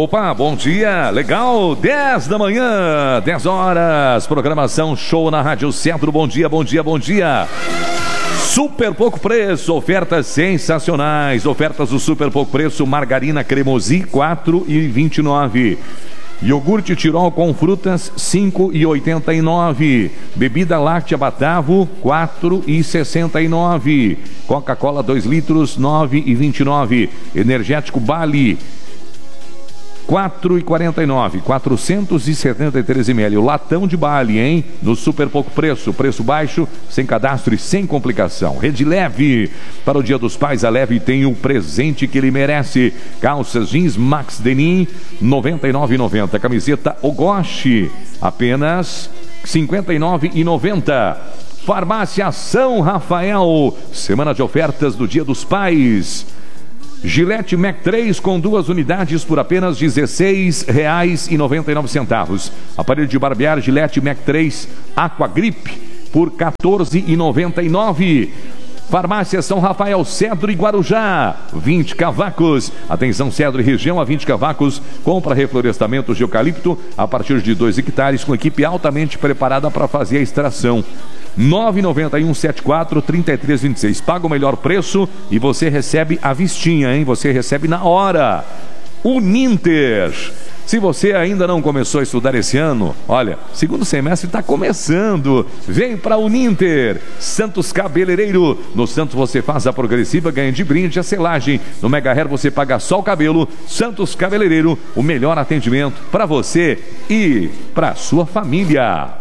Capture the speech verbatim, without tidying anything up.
Opa, bom dia, legal, dez da manhã, dez horas, programação show na Rádio Centro, bom dia, bom dia, bom dia. Super pouco preço, ofertas sensacionais, ofertas do super pouco preço, margarina Cremosi quatro e vinte e nove. Iogurte Tirol com frutas cinco e oitenta e nove. Bebida láctea Batavo quatro e sessenta e nove. Coca-Cola dois litros nove e vinte e nove. Energético Bali quatro e quarenta e nove, quatrocentos e setenta e três mililitros. O latão de Bali, hein? No super pouco preço, preço baixo, sem cadastro e sem complicação. Rede Leve, para o Dia dos Pais, a Leve tem o presente que ele merece. Calças jeans Max Denim, noventa e nove reais e noventa centavos. Camiseta Ogoshi, apenas cinquenta e nove reais e noventa centavos. Farmácia São Rafael, semana de ofertas do Dia dos Pais. Gillette Mac três com duas unidades por apenas dezesseis reais e noventa e nove centavos. Aparelho de barbear Gillette Mac três Aqua Grip por quatorze reais e noventa e nove centavos. Farmácia São Rafael, Cedro e Guarujá, vinte cavacos. Atenção, Cedro e região, a vinte cavacos. Compra reflorestamento de eucalipto a partir de dois hectares com equipe altamente preparada para fazer a extração. nove nove um sete quatro três três dois seis. Paga o melhor preço e você recebe a vistinha, hein? Você recebe na hora. Uninter. Se você ainda não começou a estudar esse ano, olha, segundo semestre está começando. Vem para Uninter. Santos Cabeleireiro. No Santos você faz a progressiva, ganha de brinde a selagem. No Mega Hair você paga só o cabelo. Santos Cabeleireiro, o melhor atendimento para você e para sua família.